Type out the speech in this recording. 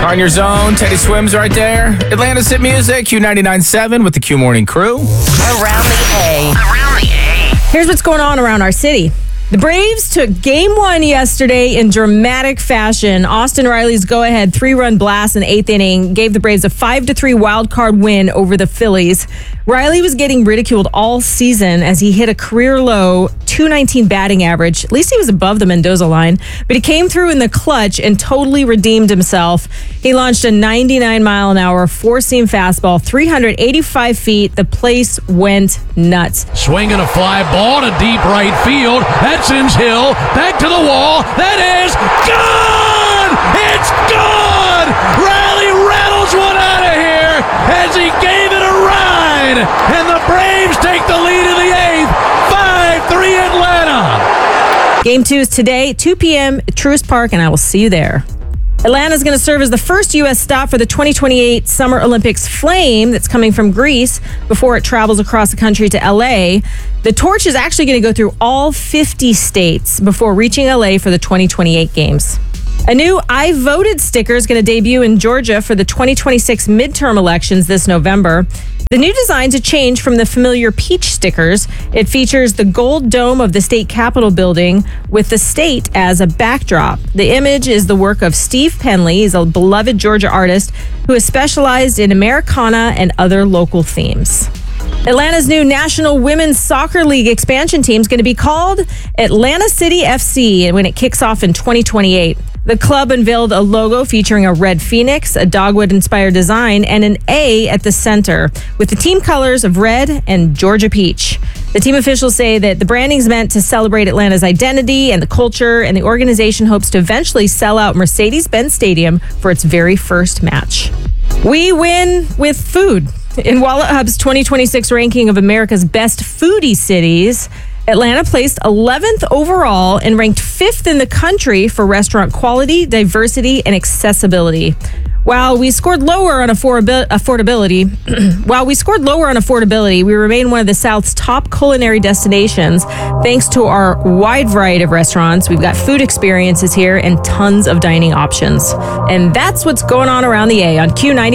On your zone, Teddy Swims right there. Atlanta's hit music, Q99.7 with the Q Morning Crew. Around the A. Here's what's going on around our city. The Braves took Game 1 yesterday in dramatic fashion. Austin Riley's go-ahead 3-run blast in the 8th inning gave the Braves a 5-3 wild card win over the Phillies. Riley was getting ridiculed all season as he hit a career-low .219 batting average. At least he was above the Mendoza line. But he came through in the clutch and totally redeemed himself. He launched a 99-mile-an-hour four-seam fastball, 385 feet. The place went nuts. Swinging a fly ball to deep right field. That sends Hill back to the wall. That is gone! It's gone! Riley rattles one out of here as he gave it a ride. And the Braves take the lead in the 8th. 5-3 Atlanta. Game 2 is today, 2 p.m. at Truist Park, and I will see you there. Atlanta's going to serve as the first U.S. stop for the 2028 Summer Olympics Flame that's coming from Greece before it travels across the country to L.A. The torch is actually going to go through all 50 states before reaching L.A. for the 2028 Games. A new I Voted sticker is going to debut in Georgia for the 2026 midterm elections this November. The new design's a change from the familiar peach stickers. It features the gold dome of the state capitol building with the state as a backdrop. The image is the work of Steve Penley. He's a beloved Georgia artist who has specialized in Americana and other local themes. Atlanta's new National Women's Soccer League expansion team is going to be called Atlanta City FC when it kicks off in 2028. The club unveiled a logo featuring a red phoenix, a dogwood-inspired design, and an A at the center, with the team colors of red and Georgia peach. The team officials say that the branding is meant to celebrate Atlanta's identity and the culture, and the organization hopes to eventually sell out Mercedes-Benz Stadium for its very first match. We win with food. In Wallet Hub's 2026 ranking of America's best foodie cities, Atlanta placed 11th overall and ranked 5th in the country for restaurant quality, diversity, and accessibility. While we scored lower on affordability, we remain one of the South's top culinary destinations thanks to our wide variety of restaurants. We've got food experiences here and tons of dining options. And that's what's going on around the A on Q90.